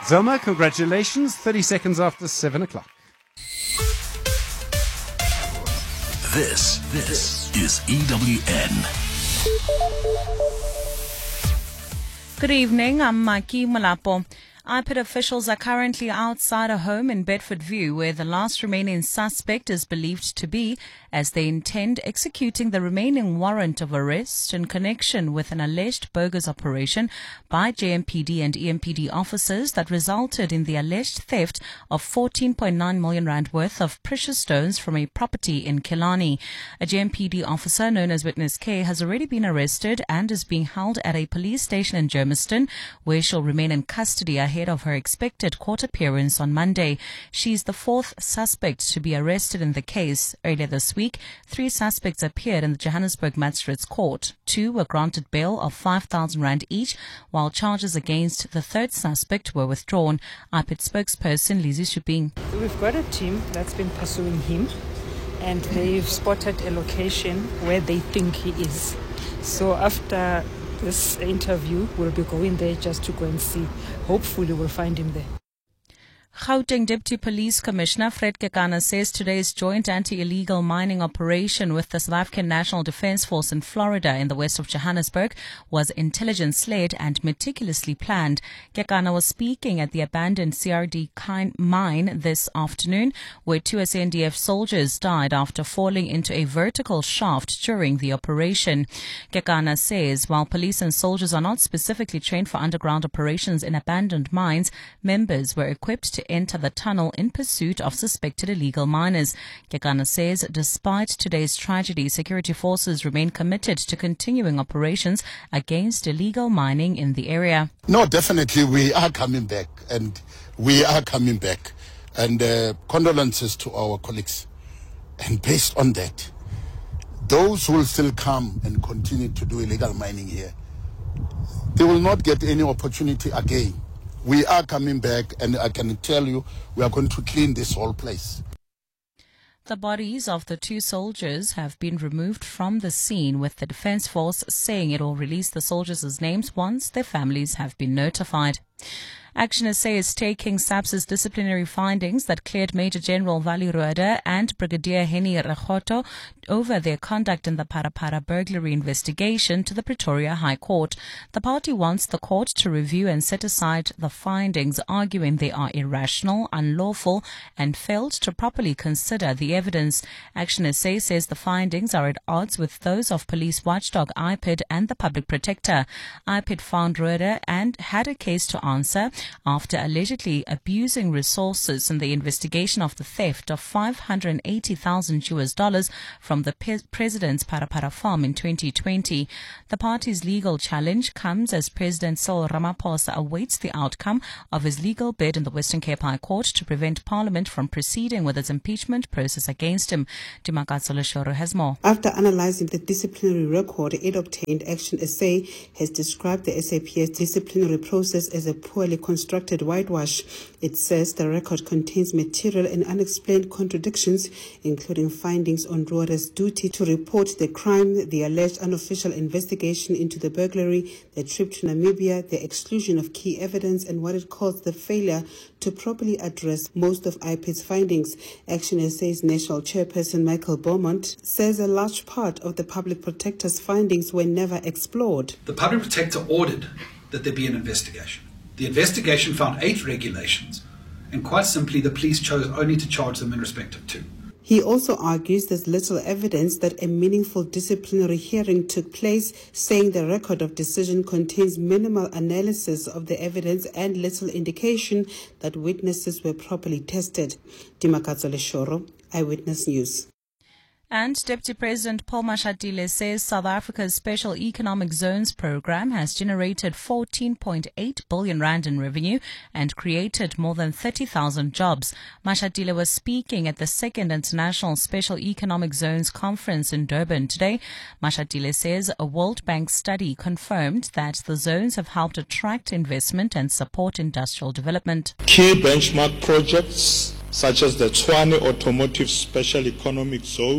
Zoma, congratulations. 30 seconds after 7 o'clock. This is EWN. Good evening, I'm Maki Malapo. IPID officials are currently outside a home in Bedford View where the last remaining suspect is believed to be, as they intend executing the remaining warrant of arrest in connection with an alleged bogus operation by JMPD and EMPD officers that resulted in the alleged theft of 14.9 million rand worth of precious stones from a property in Killarney. A JMPD officer known as Witness K has already been arrested and is being held at a police station in Germiston, where she'll remain in custody ahead of her expected court appearance on Monday. She's the fourth suspect to be arrested in the case. Earlier this week, 3 suspects appeared in the Johannesburg Magistrates Court. 2 were granted bail of 5,000 rand each, while charges against the third suspect were withdrawn. IPID spokesperson Lizzie Shuping. We've got a team that's been pursuing him, and they've spotted a location where they think he is. So after this interview, we'll be going there just to go and see. Hopefully we'll find him there. Gauteng Deputy Police Commissioner Fred Kekana says today's joint anti-illegal mining operation with the South African National Defence Force in Florida in the west of Johannesburg was intelligence-led and meticulously planned. Kekana was speaking at the abandoned CRD mine this afternoon, where 2 SANDF soldiers died after falling into a vertical shaft during the operation. Kekana says while police and soldiers are not specifically trained for underground operations in abandoned mines, members were equipped to enter the tunnel in pursuit of suspected illegal miners. Kekana says despite today's tragedy, security forces remain committed to continuing operations against illegal mining in the area. No, definitely we are coming back, and condolences to our colleagues. And based on that, those who will still come and continue to do illegal mining here, they will not get any opportunity again. We are coming back, and I can tell you we are going to clean this whole place. The bodies of the 2 soldiers have been removed from the scene, with the Defence Force saying it will release the soldiers' names once their families have been notified. Action SA is taking SAPS's disciplinary findings that cleared Major General Vali Rueda and Brigadier Henny Rekhoto over their conduct in the Parapara burglary investigation to the Pretoria High Court. The party wants the court to review and set aside the findings, arguing they are irrational, unlawful, and failed to properly consider the evidence. Action SA says the findings are at odds with those of police watchdog IPID and the public protector. IPID found Rueda and had a case to answer after allegedly abusing resources in the investigation of the theft of $580,000 from the president's Parapara farm in 2020. The party's legal challenge comes as President Cyril Ramaphosa awaits the outcome of his legal bid in the Western Cape High Court to prevent Parliament from proceeding with its impeachment process against him. Dimakatso Leshoro has more. After analysing the disciplinary record it obtained, Action SA has described the SAPS disciplinary process as a poorly constructed whitewash. It says the record contains material and unexplained contradictions, including findings on Rueda's duty to report the crime, the alleged unofficial investigation into the burglary, the trip to Namibia, the exclusion of key evidence, and what it calls the failure to properly address most of IPID's findings. Action SA's national chairperson Michael Beaumont says a large part of the public protector's findings were never explored. The public protector ordered that there be an investigation. The investigation found 8 regulations, and quite simply the police chose only to charge them in respect of 2. He also argues there's little evidence that a meaningful disciplinary hearing took place, saying the record of decision contains minimal analysis of the evidence and little indication that witnesses were properly tested. Dimakatso Leshoro, Eyewitness News. And Deputy President Paul Mashatile says South Africa's Special Economic Zones program has generated 14.8 billion rand in revenue and created more than 30,000 jobs. Mashatile was speaking at the 2nd International Special Economic Zones Conference in Durban today. Mashatile says a World Bank study confirmed that the zones have helped attract investment and support industrial development. Key benchmark projects such as the Tshwane Automotive Special Economic Zone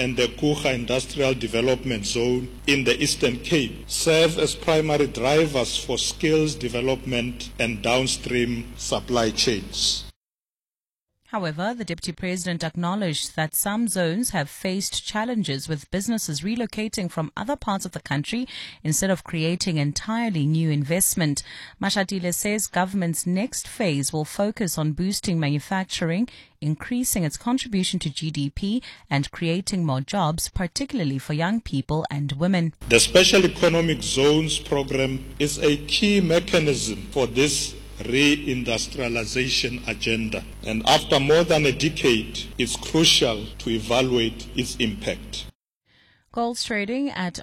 and the Kucha Industrial Development Zone in the Eastern Cape serve as primary drivers for skills development and downstream supply chains. However, the Deputy President acknowledged that some zones have faced challenges with businesses relocating from other parts of the country instead of creating entirely new investment. Mashatile says government's next phase will focus on boosting manufacturing, increasing its contribution to GDP and creating more jobs, particularly for young people and women. The Special Economic Zones program is a key mechanism for this reindustrialization agenda, and after more than a decade, it's crucial to evaluate its impact. Gold's trading at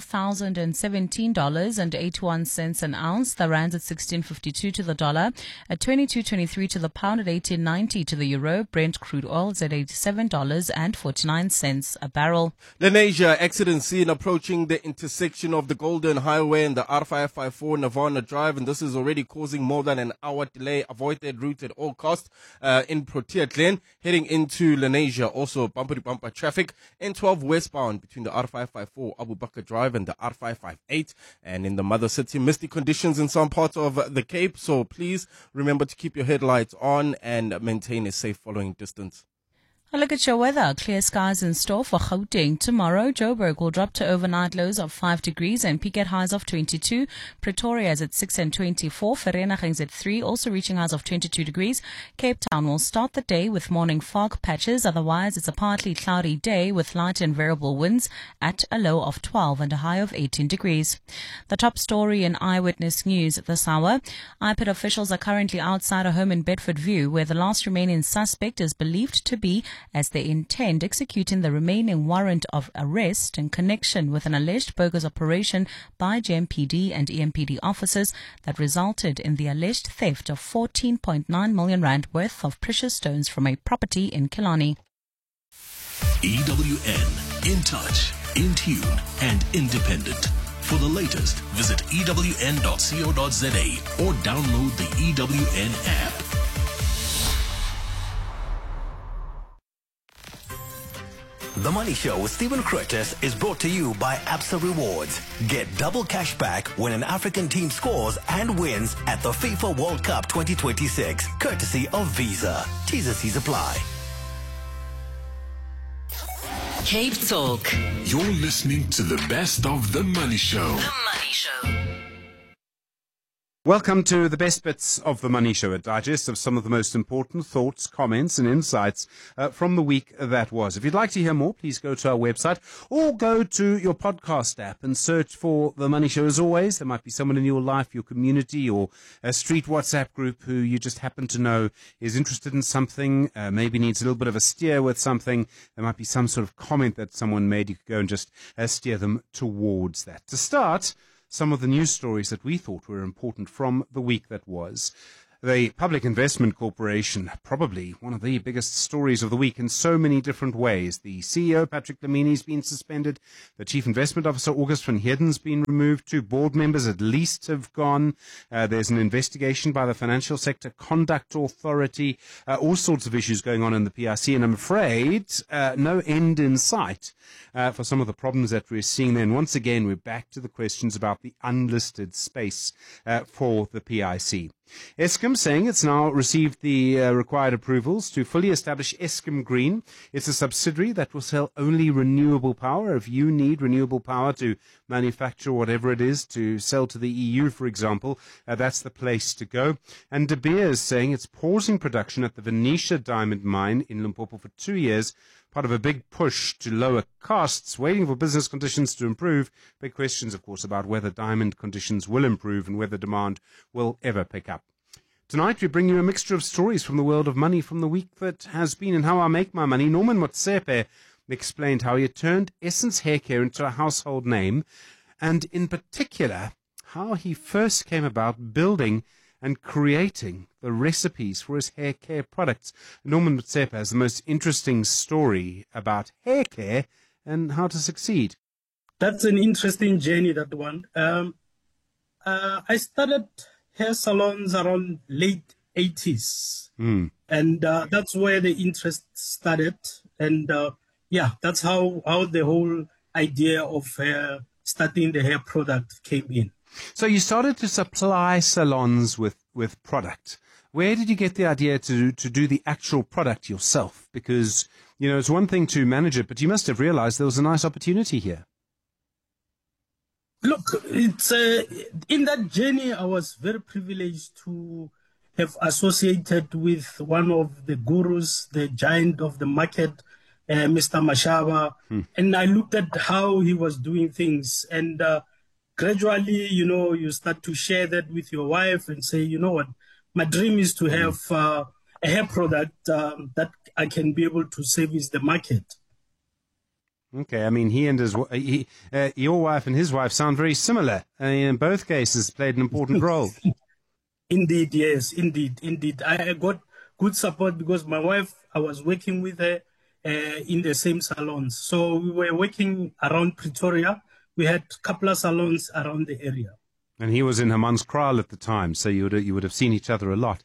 $4,017.81 an ounce. The rand's at 16.52 to the dollar, at 22.23 to the pound, at 18.90 to the euro. Brent crude oil is at $87.49 a barrel. Lenasia accident scene approaching the intersection of the Golden Highway and the R554 Nirvana Drive, and this is already causing more than an hour delay. Avoid that route at all costs. In Protea Glen, heading into Lenasia, also bumper-to-bumper traffic. N12 westbound between the R554 Abu Bakr Drive and the R558, and in the mother city, misty conditions in some parts of the Cape, so please remember to keep your headlights on and maintain a safe following distance. A look at your weather. Clear skies in store for Gauteng. Tomorrow, Joburg will drop to overnight lows of 5 degrees and peak at highs of 22. Pretoria is at 6 and 24. Vereeniging is at 3, also reaching highs of 22 degrees. Cape Town will start the day with morning fog patches. Otherwise, it's a partly cloudy day with light and variable winds at a low of 12 and a high of 18 degrees. The top story in Eyewitness News at this hour. IPID officials are currently outside a home in Bedford View where the last remaining suspect is believed to be, as they intend executing the remaining warrant of arrest in connection with an alleged bogus operation by GMPD and EMPD officers that resulted in the alleged theft of 14.9 million rand worth of precious stones from a property in Killarney. EWN, in touch, in tune, and independent. For the latest, visit ewn.co.za or download the EWN app. The Money Show with Stephen Curtis is brought to you by Absa Rewards. Get double cash back when an African team scores and wins at the FIFA World Cup 2026, courtesy of Visa. T's and C's apply. Cape Talk. You're listening to the best of The Money Show. The Money Show. Welcome to the best bits of The Money Show, a digest of some of the most important thoughts, comments and insights from the week that was. If you'd like to hear more, please go to our website or go to your podcast app and search for The Money Show. As always, there might be someone in your life, your community, or a street WhatsApp group who you just happen to know is interested in something, maybe needs a little bit of a steer with something. There might be some sort of comment that someone made. You could go and just steer them towards that. To start, some of the news stories that we thought were important from the week that was. The Public Investment Corporation, probably one of the biggest stories of the week in so many different ways. The CEO, Patrick Lamini's been suspended. The Chief Investment Officer, August van Heerden's been removed. 2 board members at least have gone. There's an investigation by the Financial Sector Conduct Authority. All sorts of issues going on in the PIC. And I'm afraid no end in sight for some of the problems that we're seeing there. And once again, we're back to the questions about the unlisted space for the PIC. Eskom saying it's now received the required approvals to fully establish Eskom Green. It's a subsidiary that will sell only renewable power. If you need renewable power to manufacture whatever it is to sell to the EU, for example, that's the place to go. And De Beers saying it's pausing production at the Venetia diamond mine in Limpopo for 2 years, part of a big push to lower costs, waiting for business conditions to improve. Big questions, of course, about whether diamond conditions will improve and whether demand will ever pick up. Tonight, we bring you a mixture of stories from the world of money from the week that has been and how I make my money. Norman Motsepe explained how he turned Essence Hair Care into a household name, and in particular, how he first came about building and creating the recipes for his hair care products. Norman Motsepe has the most interesting story about hair care and how to succeed. That's an interesting journey, that one. I started hair salons around late 80s. And that's where the interest started. And yeah, that's how the whole idea of starting the hair product came in. So you started to supply salons with product. Where did you get the idea to do the actual product yourself? Because, you know, it's one thing to manage it, but you must have realized there was a nice opportunity here. Look, it's in that journey, I was very privileged to have associated with one of the gurus, the giant of the market, Mr. Mashaba, and I looked at how he was doing things, and gradually, you know, you start to share that with your wife and say, you know what, my dream is to have a hair product that I can be able to service the market. Okay, I mean, your wife and his wife sound very similar. In both cases, played an important role. Indeed, yes, indeed. I got good support because my wife, I was working with her in the same salons. So we were working around Pretoria. We had a couple of salons around the area. And he was in Hammanskraal at the time, so you would have seen each other a lot.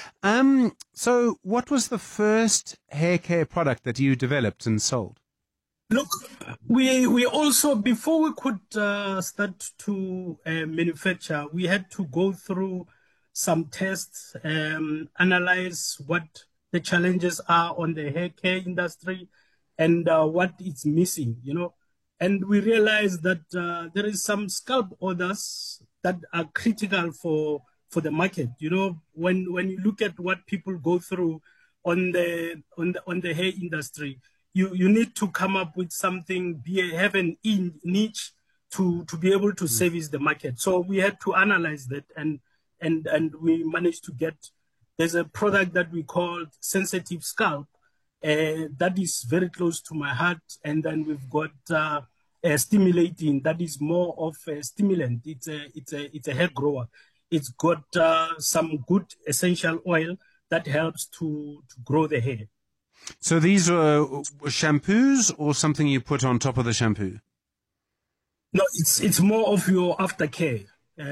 So what was the first hair care product that you developed and sold? Look, we also, before we could start to manufacture, we had to go through some tests, analyze what the challenges are on the hair care industry and what it's missing, you know. And we realized that there is some scalp orders that are critical for the market. You know, when you look at what people go through on the hair industry, you need to come up with something, have an niche to be able to service the market. So we had to analyze that, and we managed to get. There's a product that we called Sensitive Scalp that is very close to my heart, and then we've got Stimulating, that is more of a stimulant. It's a hair grower. It's got some good essential oil that helps to grow the hair. So these are shampoos or something you put on top of the shampoo? No, it's more of your aftercare.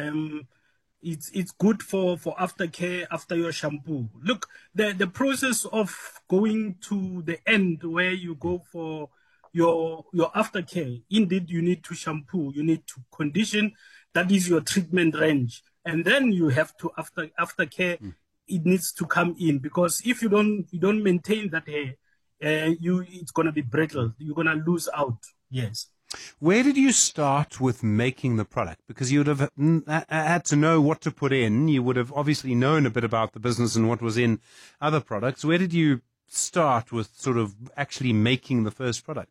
It's good for aftercare after your shampoo. Look, the process of going to the end where you go for your aftercare, indeed you need to shampoo, you need to condition. That is your treatment range, and then you have to aftercare. It needs to come in, because if you don't maintain that hair, it's gonna be brittle. You're gonna lose out. Yes. Where did you start with making the product? Because you would have had to know what to put in. You would have obviously known a bit about the business and what was in other products. Where did you start with sort of actually making the first product?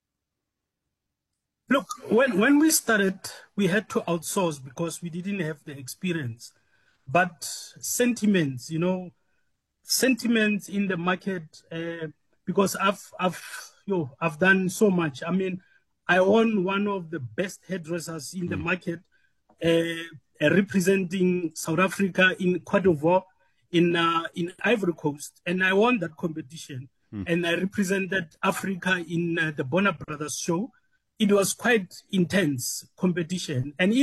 Look, when we started, we had to outsource because we didn't have the experience. But sentiments, you know, sentiments in the market, because I've done so much. I mean, I own one of the best hairdressers in the market, representing South Africa in Côte d'Ivoire, in Ivory Coast, and I won that competition. And I represented Africa in the Bonner Brothers show. It was quite intense competition, and